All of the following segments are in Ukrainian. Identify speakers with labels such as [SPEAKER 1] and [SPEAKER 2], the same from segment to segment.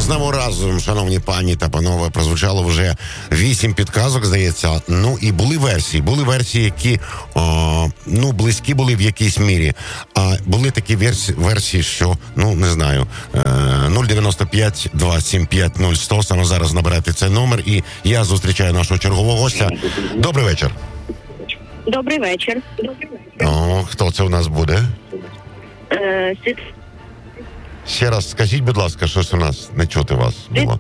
[SPEAKER 1] З нами разом, шановні пані та панове, прозвучало вже 8 підказок, здається. Ну і були версії, які близькі були в якійсь мірі. А були такі версії, що, не знаю, 095 275 0100, саме зараз набирайте цей номер, і я зустрічаю нашого чергового гостя. Добрий вечір.
[SPEAKER 2] Добрий вечір.
[SPEAKER 1] Хто це у нас буде? Ще раз скажіть, будь ласка, щось у нас не чути вас було.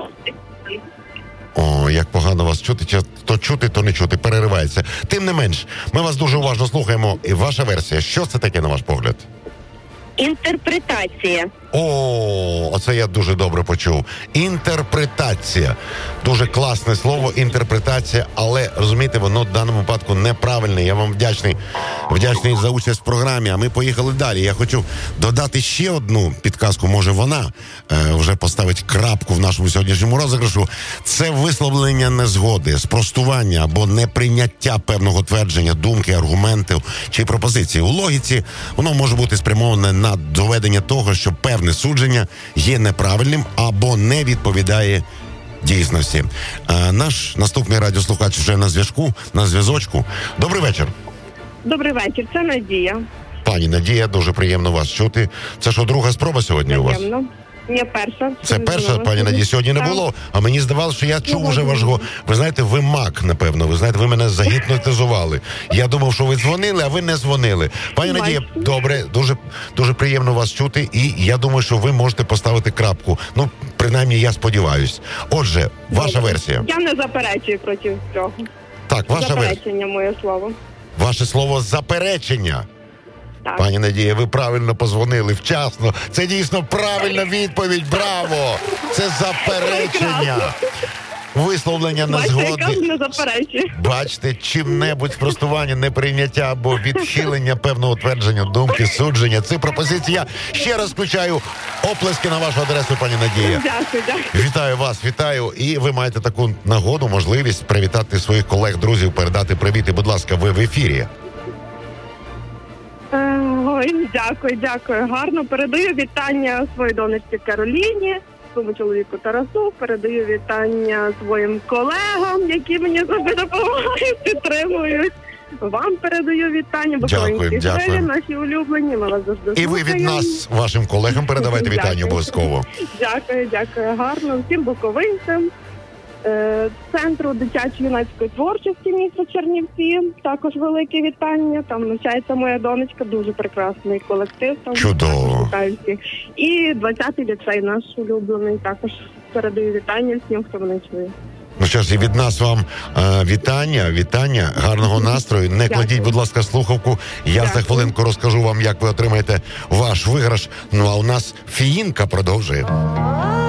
[SPEAKER 1] Як погано вас чути, то чути, то не чути, переривається. Тим не менш, ми вас дуже уважно слухаємо. І ваша версія, що це таке, на ваш погляд?
[SPEAKER 2] Інтерпретація.
[SPEAKER 1] Оце я дуже добре почув. Інтерпретація. Дуже класне слово, інтерпретація, але, розумієте, воно в даному випадку неправильне. Я вам вдячний за участь в програмі, а ми поїхали далі. Я хочу додати ще одну підказку, може вона вже поставить крапку в нашому сьогоднішньому розіграшу. Це висловлення незгоди, спростування або неприйняття певного твердження, думки, аргументів чи пропозиції. У логіці воно може бути спрямоване на доведення того, що певне судження є неправильним або не відповідає дійсності. Наш наступний радіослухач вже на зв'язочку. Добрий вечір.
[SPEAKER 2] Добрий вечір, це Надія.
[SPEAKER 1] Пані Надія, дуже приємно вас чути. Це що, друга спроба сьогодні у вас?
[SPEAKER 2] Ні, перша.
[SPEAKER 1] Це перша, пані Надія, сьогодні не було, а мені здавалося, що я чув уже вашого... Ви знаєте, ви маг, напевно, ви мене загіпнотизували. Я думав, що ви дзвонили, а ви не дзвонили. Пані Надія, добре, дуже приємно вас чути, і я думаю, що ви можете поставити крапку. Принаймні, я сподіваюсь. Отже, ваша версія.
[SPEAKER 2] Я не заперечую проти цього.
[SPEAKER 1] Так, ваша версія.
[SPEAKER 2] Заперечення, моє слово.
[SPEAKER 1] Ваше слово заперечення.
[SPEAKER 2] Так.
[SPEAKER 1] Пані Надія, ви правильно позвонили вчасно. Це дійсно правильна відповідь. Браво! Це заперечення. Висловлення незгоди. Бачите, чим-небудь спростування, неприйняття або відхилення певного твердження, думки, судження. Це пропозиція. Ще раз включаю оплески на вашу адресу, пані Надія.
[SPEAKER 2] Дякую.
[SPEAKER 1] Вітаю вас, вітаю. І ви маєте таку нагоду, можливість привітати своїх колег, друзів, передати привіт. І, будь ласка, ви в ефірі.
[SPEAKER 2] Ой, дякую. Гарно. Передаю вітання своїй донечці Кароліні, своєму чоловіку Тарасу. Передаю вітання своїм колегам, які мені завжди допомагають, підтримують. Вам передаю вітання,
[SPEAKER 1] Дякую.
[SPEAKER 2] наші улюблені. Ми вас завжди
[SPEAKER 1] І ви від нас, вашим колегам, передавайте вітання обов'язково.
[SPEAKER 2] Дякую. Гарно. Всім буковинцям. Центру дитячо-юнацької творчості міста Чернівці. Також велике вітання. Там навчається моя донечка, дуже прекрасний колектив. Там
[SPEAKER 1] чудово.
[SPEAKER 2] І 20-й ліцей наш улюблений. Також передаю вітання всім, хто мене чує.
[SPEAKER 1] Що ж, і від нас вам вітання, гарного настрою. Не кладіть, будь ласка, слухавку. Я за хвилинку розкажу вам, як ви отримаєте ваш виграш. А у нас Фіїнка продовжує.